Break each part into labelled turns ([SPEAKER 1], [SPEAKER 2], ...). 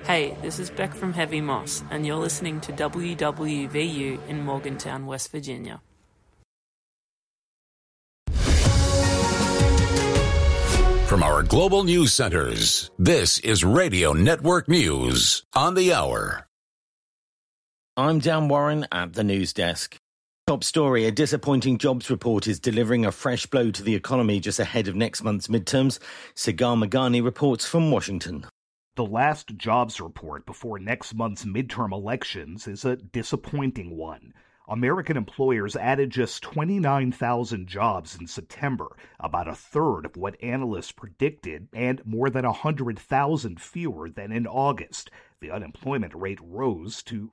[SPEAKER 1] Hey, this is Beck from Heavy Moss, and you're listening to WWVU in Morgantown, West Virginia.
[SPEAKER 2] From our global news centers, this is Radio Network News on the Hour.
[SPEAKER 3] I'm Dan Warren at the news desk. Top story, a disappointing jobs report is delivering a fresh blow to the economy just ahead of next month's midterms. Sigal Magani reports from Washington.
[SPEAKER 4] The last jobs report before next month's midterm elections is a disappointing one. American employers added just 29,000 jobs in September, about a third of what analysts predicted, and more than 100,000 fewer than in August. The unemployment rate rose to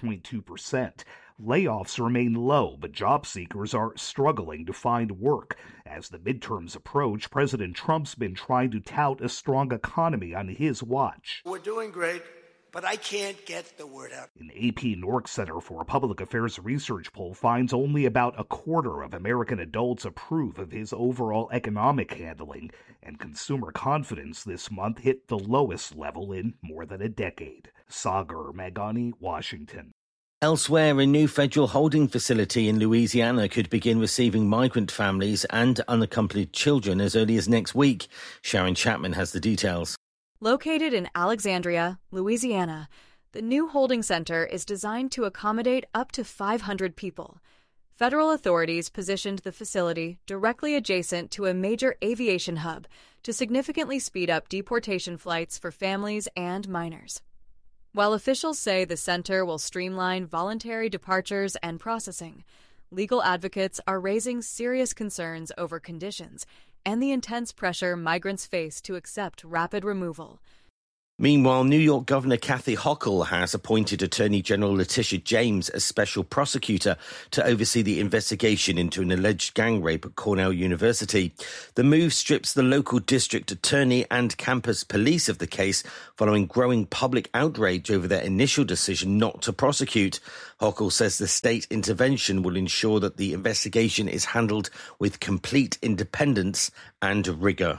[SPEAKER 4] 4.2%. Layoffs remain low, but job seekers are struggling to find work. As the midterms approach, President Trump's been trying to tout a strong economy on his watch.
[SPEAKER 5] We're doing great, but I can't get the word out.
[SPEAKER 4] An AP Nork Center for Public Affairs research poll finds only about a quarter of American adults approve of his overall economic handling, and consumer confidence this month hit the lowest level in more than a decade. Sagar Magani, Washington.
[SPEAKER 3] Elsewhere, a new federal holding facility in Louisiana could begin receiving migrant families and unaccompanied children as early as next week. Sharon Chapman has the details.
[SPEAKER 6] Located in Alexandria, Louisiana, the new holding center is designed to accommodate up to 500 people. Federal authorities positioned the facility directly adjacent to a major aviation hub to significantly speed up deportation flights for families and minors. While officials say the center will streamline voluntary departures and processing, legal advocates are raising serious concerns over conditions and the intense pressure migrants face to accept rapid removal.
[SPEAKER 3] Meanwhile, New York Governor Kathy Hochul has appointed Attorney General Letitia James as special prosecutor to oversee the investigation into an alleged gang rape at Cornell University. The move strips the local district attorney and campus police of the case following growing public outrage over their initial decision not to prosecute. Hochul says the state intervention will ensure that the investigation is handled with complete independence and rigor.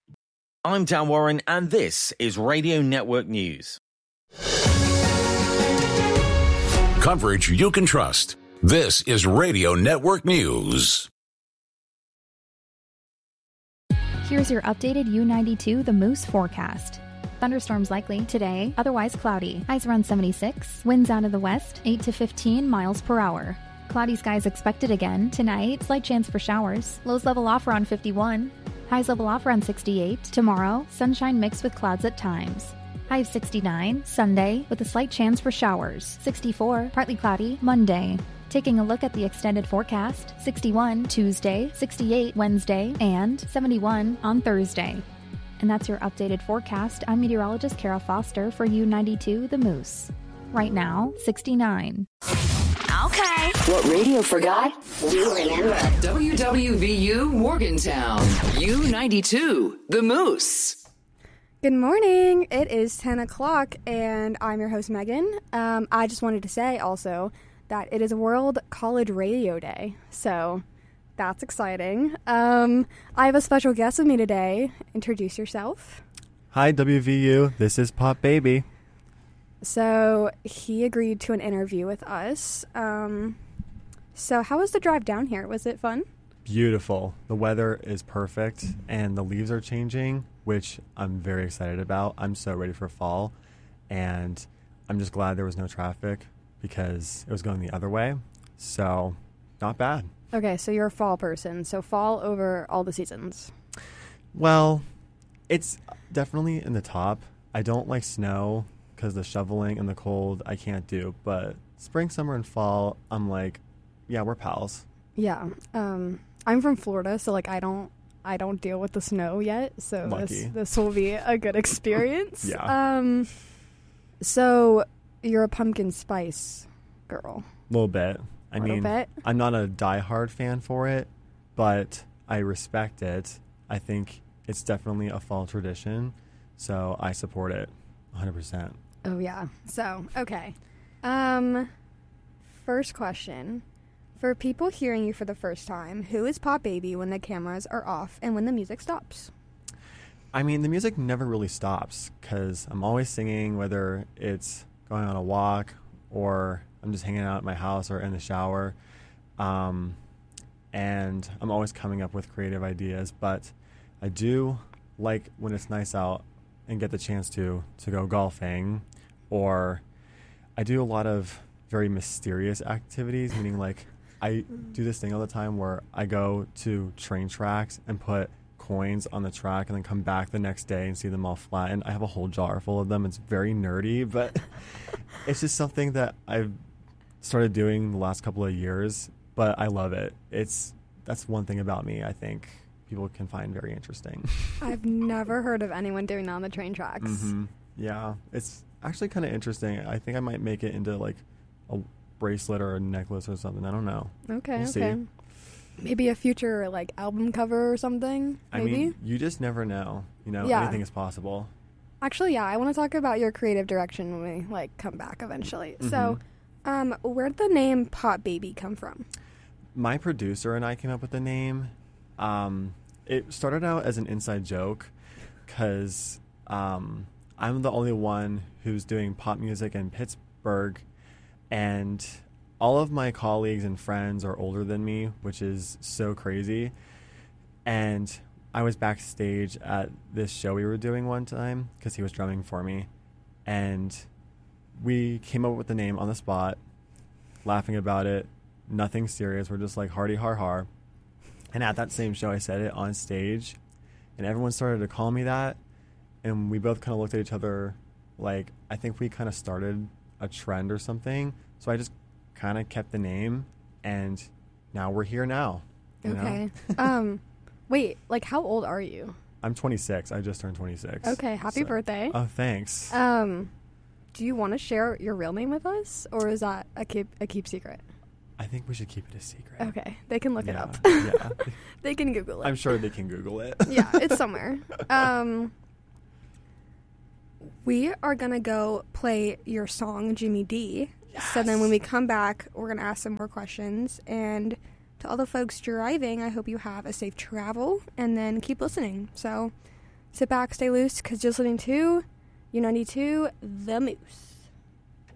[SPEAKER 3] I'm Dan Warren, and this is Radio Network News.
[SPEAKER 2] Coverage you can trust. This is Radio Network News.
[SPEAKER 7] Here's your updated U92 The Moose forecast. Thunderstorms likely today, otherwise cloudy. Highs around 76. Winds out of the west, 8 to 15 miles per hour. Cloudy skies expected again tonight. Slight chance for showers. Lows level off around 51. Highs level off around 68. Tomorrow, sunshine mixed with clouds at times. High of 69. Sunday, with a slight chance for showers. 64. Partly cloudy. Monday. Taking a look at the extended forecast. 61 Tuesday, 68 Wednesday, and 71 on Thursday. And that's your updated forecast. I'm meteorologist Kara Foster for U92 The Moose. Right now, 69.
[SPEAKER 8] Okay. What radio forgot, we remember.
[SPEAKER 9] WWVU Morgantown. U92, The Moose.
[SPEAKER 10] Good morning. It is 10 o'clock, and I'm your host, Megan. I just wanted to say also that it is World College Radio Day, so that's exciting. I have a special guest with me today. Introduce yourself.
[SPEAKER 11] Hi, WVU. This is Pop Baby.
[SPEAKER 10] So he agreed to an interview with us. So how was the drive down here? Was it fun?
[SPEAKER 11] Beautiful. The weather is perfect, and the leaves are changing, which I'm very excited about. I'm so ready for fall, and I'm just glad there was no traffic because it was going the other way. So, not bad.
[SPEAKER 10] Okay, so you're a fall person. So fall over all the seasons.
[SPEAKER 11] Well, it's definitely in the top. I don't like snow because the shoveling and the cold I can't do. But spring, summer, and fall, I'm like, yeah, we're pals.
[SPEAKER 10] Yeah. I'm from Florida, so like I don't deal with the snow yet. So this will be a good experience.
[SPEAKER 11] Yeah.
[SPEAKER 10] So you're a pumpkin spice girl.
[SPEAKER 11] A little bit. I mean, I'm not a diehard fan for it, but I respect it. I think it's definitely a fall tradition, so I support it 100%.
[SPEAKER 10] Oh, yeah. So, okay. First question. For people hearing you for the first time, who is Pop Baby when the cameras are off and when the music stops?
[SPEAKER 11] I mean, the music never really stops because I'm always singing, whether it's going on a walk or I'm just hanging out at my house or in the shower. And I'm always coming up with creative ideas. But I do like when it's nice out and get the chance to go golfing, or I do a lot of very mysterious activities, meaning like I do this thing all the time where I go to train tracks and put coins on the track and then come back the next day and see them all flattened. I have a whole jar full of them. It's very nerdy, but it's just something that I've started doing the last couple of years, but I love it. That's one thing about me I think people can find very interesting.
[SPEAKER 10] I've never heard of anyone doing that on the train tracks.
[SPEAKER 11] Mm-hmm. Yeah, it's actually kind of interesting. I think I might make it into like a bracelet or a necklace or something. I don't know.
[SPEAKER 10] Okay,
[SPEAKER 11] we'll
[SPEAKER 10] okay.
[SPEAKER 11] See.
[SPEAKER 10] Maybe a future like album cover or something. Maybe.
[SPEAKER 11] I mean, you just never know. You know, anything is possible.
[SPEAKER 10] Actually, yeah, I want to talk about your creative direction when we like come back eventually. Mm-hmm. So, where did the name Pot Baby come from?
[SPEAKER 11] My producer and I came up with the name. It started out as an inside joke because I'm the only one who's doing pop music in Pittsburgh, and all of my colleagues and friends are older than me, which is so crazy. And I was backstage at this show we were doing one time because he was drumming for me. And we came up with the name on the spot, laughing about it. Nothing serious. We're just like hardy har har. And at that same show, I said it on stage. And everyone started to call me that. And we both kind of looked at each other like, I think we kind of started a trend or something. So I just kind of kept the name, and now we're here now.
[SPEAKER 10] Okay. Wait, like how old are you?
[SPEAKER 11] I'm 26. I just turned 26.
[SPEAKER 10] Okay, happy birthday.
[SPEAKER 11] Oh, thanks.
[SPEAKER 10] Do you want to share your real name with us, or is that a keep secret?
[SPEAKER 11] I think we should keep it a secret.
[SPEAKER 10] Okay, they can look it up.
[SPEAKER 11] Yeah.
[SPEAKER 10] They can Google it.
[SPEAKER 11] I'm sure they can Google it.
[SPEAKER 10] Yeah, it's somewhere. We are going to go play your song, Jimmy D. Yes. So then when we come back, we're going to ask some more questions. And to all the folks driving, I hope you have a safe travel, and then keep listening. So sit back, stay loose, because you're listening to U92, The Moose.